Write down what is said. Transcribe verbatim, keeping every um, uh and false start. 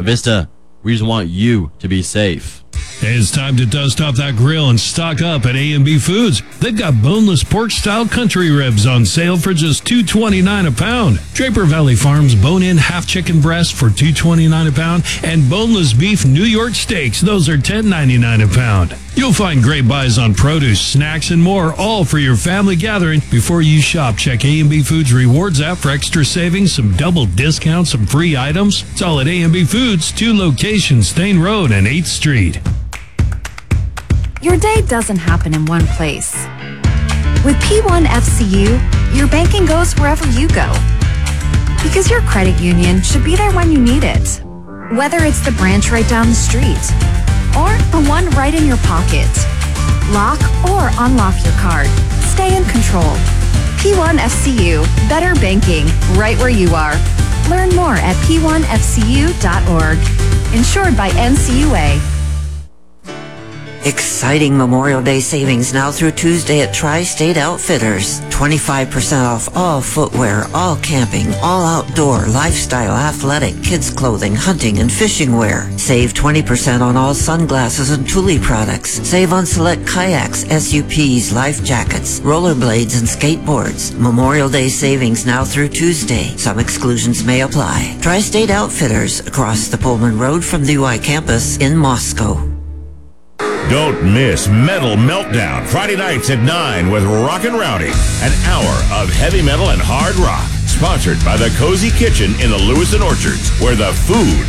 Avista, we just want you to be safe. It's time to dust off that grill and stock up at A and B Foods. They've got boneless pork-style country ribs on sale for just two twenty-nine a pound. Draper Valley Farms bone-in half chicken breast for two twenty-nine a pound, and boneless beef New York steaks. Those are ten ninety-nine a pound. You'll find great buys on produce, snacks, and more, all for your family gathering. Before you shop, check A and B Foods Rewards app for extra savings, some double discounts, some free items. It's all at A and B Foods, two locations, Thane Road and eighth Street. Your day doesn't happen in one place. With P one F C U, your banking goes wherever you go. Because your credit union should be there when you need it. Whether it's the branch right down the street, or the one right in your pocket. Lock or unlock your card. Stay in control. P one F C U, better banking, right where you are. Learn more at p one f c u dot org. Insured by N C U A. Exciting Memorial Day savings now through Tuesday at Tri-State Outfitters. twenty-five percent off all footwear, all camping, all outdoor, lifestyle, athletic, kids clothing, hunting, and fishing wear. Save twenty percent on all sunglasses and Thule products. Save on select kayaks, S U Ps, life jackets, rollerblades, and skateboards. Memorial Day savings now through Tuesday. Some exclusions may apply. Tri-State Outfitters across the Pullman Road from the U I campus in Moscow. Don't miss Metal Meltdown, Friday nights at nine with Rockin' Rowdy. An hour of heavy metal and hard rock. Sponsored by the Cozy Kitchen in the Lewiston Orchards, where the food